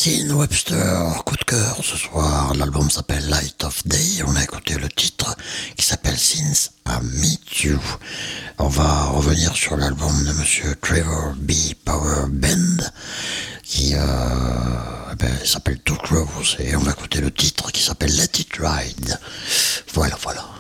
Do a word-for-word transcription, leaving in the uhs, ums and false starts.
Martin Webster, coup de cœur ce soir. L'album s'appelle Light of Day. On a écouté le titre qui s'appelle Since I Meet You. On va revenir sur l'album de Monsieur Trevor B. Power Band qui euh, ben, s'appelle Too Close et on va écouter le titre qui s'appelle Let It Ride. Voilà, voilà.